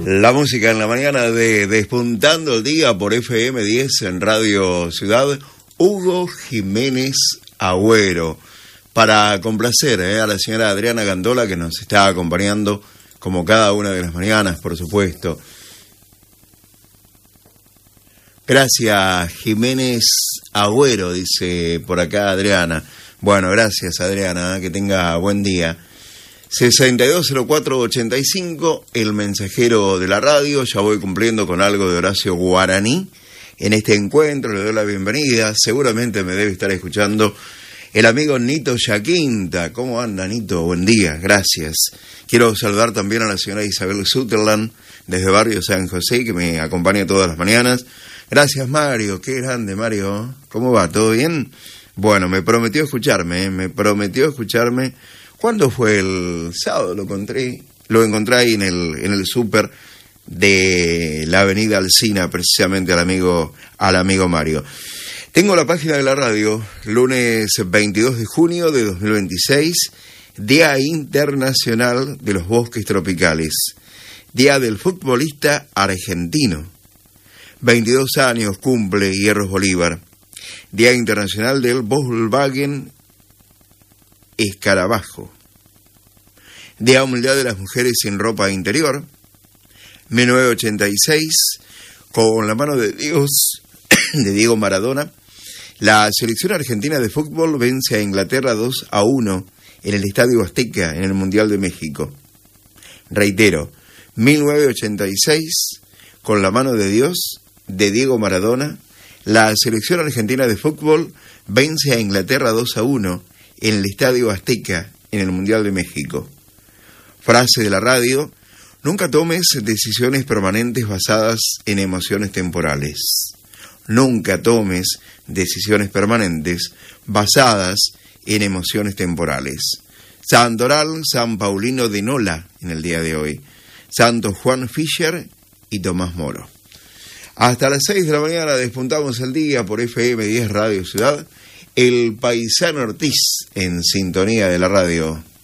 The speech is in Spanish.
La música en la mañana de Despuntando el Día por FM 10 en Radio Ciudad. Hugo Jiménez Agüero. Para complacer a la señora Adriana Gandola, que nos está acompañando como cada una de las mañanas, por supuesto. Gracias, Jiménez Agüero, dice por acá Adriana. Bueno, gracias Adriana, que tenga buen día. 620485, el mensajero de la radio. Ya voy cumpliendo con algo de Horacio Guaraní en este encuentro. Le doy la bienvenida. Seguramente me debe estar escuchando el amigo Nito Yaquinta. ¿Cómo anda, Nito? Buen día, gracias. Quiero saludar también a la señora Isabel Sutherland desde Barrio San José, que me acompaña todas las mañanas. Gracias, Mario. Qué grande, Mario. ¿Cómo va? ¿Todo bien? Bueno, me prometió escucharme. ¿Cuándo fue? El sábado lo encontré ahí en el súper de la avenida Alsina, precisamente al amigo Mario. Tengo la página de la radio, lunes 22 de junio de 2026, Día Internacional de los Bosques Tropicales, Día del Futbolista Argentino. 22 años cumple Hierros Bolívar. Día Internacional del Volkswagen Escarabajo. Día Mundial de las Mujeres sin Ropa Interior. 1986, con la mano de Dios, de Diego Maradona, la selección argentina de fútbol vence a Inglaterra 2-1 en el Estadio Azteca en el Mundial de México. Reitero, 1986, con la mano de Dios, de Diego Maradona, la selección argentina de fútbol vence a Inglaterra 2-1 en el Estadio Azteca en el Mundial de México. Frase de la radio: nunca tomes decisiones permanentes basadas en emociones temporales. Nunca tomes decisiones permanentes basadas en emociones temporales. Santoral, San Paulino de Nola en el día de hoy. Santo Juan Fischer y Tomás Moro. Hasta las 6 de la mañana despuntamos el día por FM 10 Radio Ciudad. El Paisano Ortiz en sintonía de la radio.